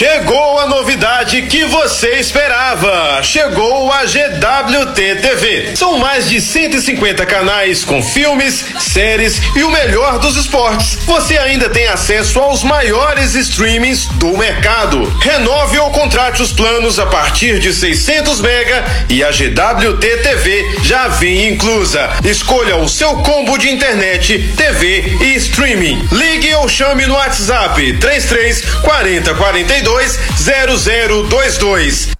Chegou a novidade que você esperava. Chegou a GWT TV. São mais de 150 canais com filmes, séries e o melhor dos esportes. Você ainda tem acesso aos maiores streamings do mercado. Renove ou contrate os planos a partir de 600 mega e a GWT TV já vem inclusa. Escolha o seu combo de internet, TV e streaming. Ligue ou chame no WhatsApp 33 40 42 0022.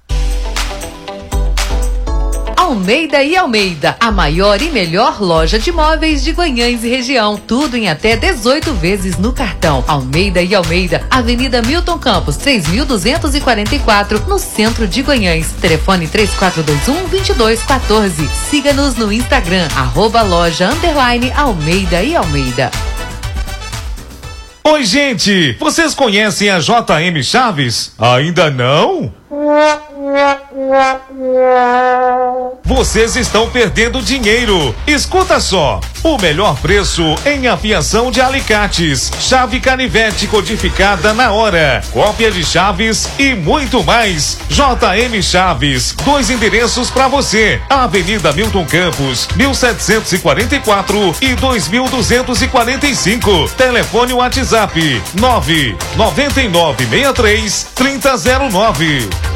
Almeida e Almeida, a maior e melhor loja de móveis de Guanhães e região. Tudo em até 18 vezes no cartão. Almeida e Almeida, Avenida Milton Campos, 3244, no centro de Guanhães. Telefone 3421-2214. Siga-nos no Instagram, @loja_Almeida e Almeida. Oi, gente! Vocês conhecem a JM Chaves? Ainda não? Vocês estão perdendo dinheiro. Escuta só. O melhor preço em afiação de alicates, chave canivete codificada na hora, cópia de chaves e muito mais. JM Chaves, 2 endereços para você. Avenida Milton Campos, 1744 e 2245. Telefone WhatsApp 99963 3009.